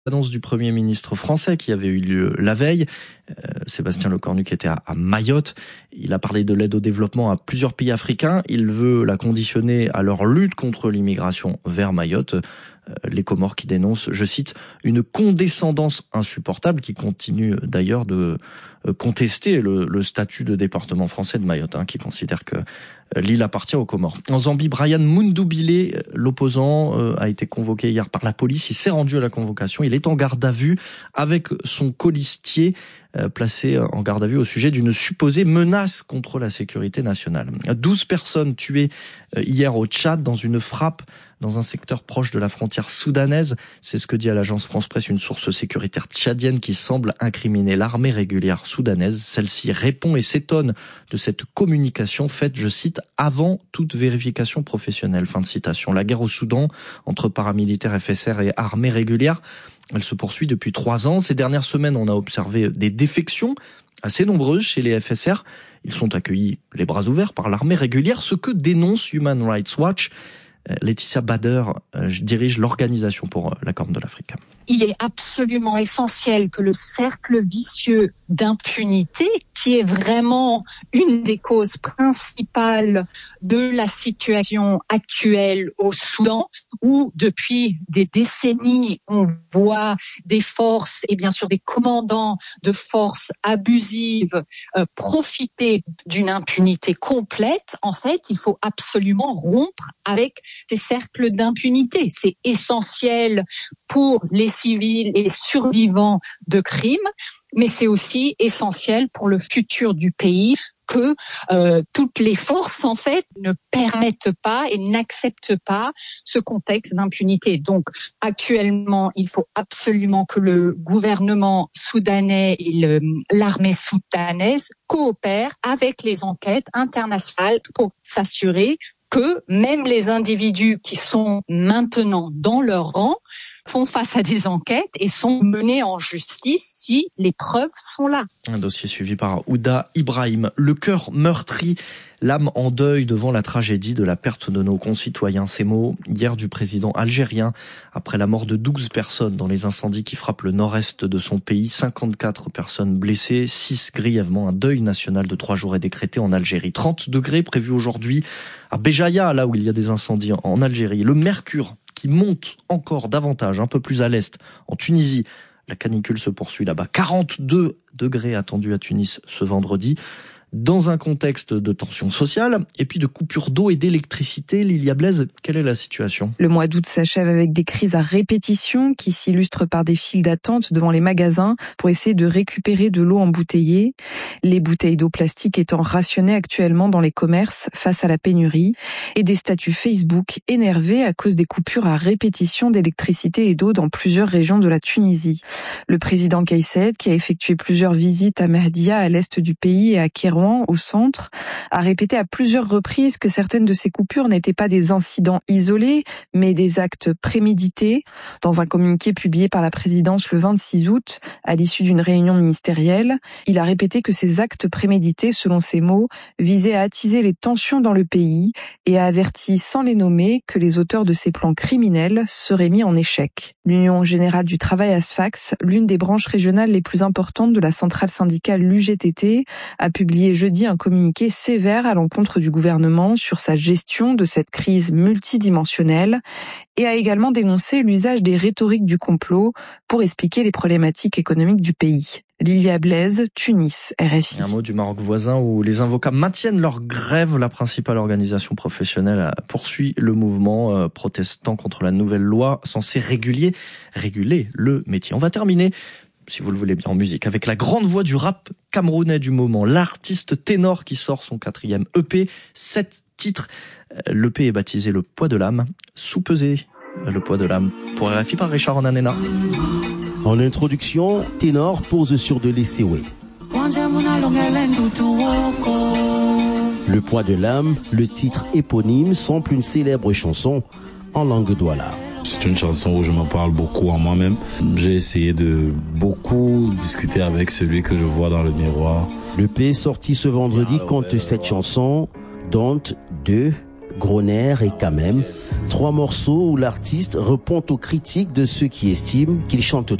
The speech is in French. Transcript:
Annonce du Premier ministre français qui avait eu lieu la veille. Sébastien Lecornu qui était à Mayotte. Il a parlé de l'aide au développement à plusieurs pays africains. Il veut la conditionner à leur lutte contre l'immigration vers Mayotte. Les Comores qui dénoncent, je cite, une condescendance insupportable, qui continue d'ailleurs de contester le statut de département français de Mayotte, qui considère que l'île appartient aux Comores. En Zambie, Brian Mundubile, l'opposant, a été convoqué hier par la police. Il s'est rendu à la convocation. Il est en garde à vue avec son colistier, placé en garde à vue au sujet d'une supposée menace contre la sécurité nationale. 12 personnes tuées hier au Tchad dans une frappe dans un secteur proche de la frontière soudanaise. C'est ce que dit à l'agence France-Presse une source sécuritaire tchadienne qui semble incriminer l'armée régulière soudanaise. Celle-ci répond et s'étonne de cette communication faite, je cite, avant toute vérification professionnelle. Fin de citation. La guerre au Soudan entre paramilitaires FSR et armée régulière, elle se poursuit depuis 3 ans. Ces dernières semaines, on a observé des défections assez nombreuses chez les FSR. Ils sont accueillis les bras ouverts par l'armée régulière, ce que dénonce Human Rights Watch. Laetitia Bader dirige l'Organisation pour la Corne de l'Afrique. Il est absolument essentiel que le cercle vicieux d'impunité, qui est vraiment une des causes principales de la situation actuelle au Soudan, où depuis des décennies, on voit des forces et bien sûr des commandants de forces abusives profiter d'une impunité complète. En fait, il faut absolument rompre avec ces cercles d'impunité. C'est essentiel pour les civils et les survivants de crimes, mais c'est aussi essentiel pour le futur du pays que toutes les forces, en fait, ne permettent pas et n'acceptent pas ce contexte d'impunité. Donc, actuellement, il faut absolument que le gouvernement soudanais et l'armée soudanaise coopèrent avec les enquêtes internationales pour s'assurer que même les individus qui sont maintenant dans leur rang font face à des enquêtes et sont menés en justice si les preuves sont là. Un dossier suivi par Ouda Ibrahim. Le cœur meurtri, l'âme en deuil devant la tragédie de la perte de nos concitoyens. Ces mots hier du président algérien après la mort de 12 personnes dans les incendies qui frappent le nord-est de son pays. 54 personnes blessées, 6 grièvement. Un deuil national de 3 jours est décrété en Algérie. 30 degrés prévus aujourd'hui à Béjaïa, là où il y a des incendies en Algérie. Le mercure qui monte encore davantage, un peu plus à l'est, en Tunisie. La canicule se poursuit là-bas. 42 degrés attendus à Tunis ce vendredi, dans un contexte de tension sociale et puis de coupure d'eau et d'électricité. Lilia Blaise, quelle est la situation ? Le mois d'août s'achève avec des crises à répétition qui s'illustrent par des files d'attente devant les magasins pour essayer de récupérer de l'eau embouteillée. Les bouteilles d'eau plastique étant rationnées actuellement dans les commerces face à la pénurie, et des statuts Facebook énervés à cause des coupures à répétition d'électricité et d'eau dans plusieurs régions de la Tunisie. Le président Kais Saied, qui a effectué plusieurs visites à Mahdia à l'est du pays et à Kérouan au centre, a répété à plusieurs reprises que certaines de ces coupures n'étaient pas des incidents isolés, mais des actes prémédités. Dans un communiqué publié par la présidence le 26 août, à l'issue d'une réunion ministérielle, il a répété que ces actes prémédités, selon ses mots, visaient à attiser les tensions dans le pays et a averti, sans les nommer, que les auteurs de ces plans criminels seraient mis en échec. L'Union générale du travail à Sfax, l'une des branches régionales les plus importantes de la centrale syndicale l'UGTT, a publié jeudi un communiqué sévère à l'encontre du gouvernement sur sa gestion de cette crise multidimensionnelle et a également dénoncé l'usage des rhétoriques du complot pour expliquer les problématiques économiques du pays. Lilia Blaise, Tunis, RFI. Et un mot du Maroc voisin où les avocats maintiennent leur grève. La principale organisation professionnelle poursuit le mouvement protestant contre la nouvelle loi censée réguler le métier. On va terminer, si vous le voulez bien, en musique, avec la grande voix du rap camerounais du moment, l'artiste Ténor qui sort son 4e EP, 7 titres. L'EP est baptisé Le Poids de l'âme, sous-pesé Le Poids de l'âme, pour RFI par Richard Onanena. En introduction, Ténor pose sur de l'Essewé. Le Poids de l'âme, le titre éponyme, sample une célèbre chanson en langue douala. C'est une chanson où je me parle beaucoup en moi-même. J'ai essayé de beaucoup discuter avec celui que je vois dans le miroir. L'EP sorti ce vendredi compte 7 chansons, dont 2, Gros Nerf et Quand même, 3 morceaux où l'artiste répond aux critiques de ceux qui estiment qu'il chante